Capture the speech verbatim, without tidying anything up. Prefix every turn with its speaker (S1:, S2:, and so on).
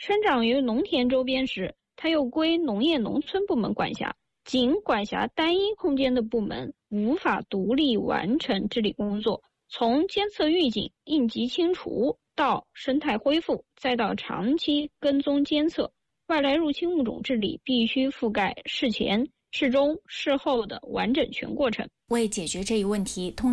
S1: 生长于农田周边时，它又归农业农村部门管辖。仅管辖单一空间的部门无法独立完成治理工作，从监测预警、应急清除到生态恢复，再到长期跟踪监测，外来入侵物种治理必须覆盖事前、事中、事后的完整全过程。
S2: 为解决这一问题，通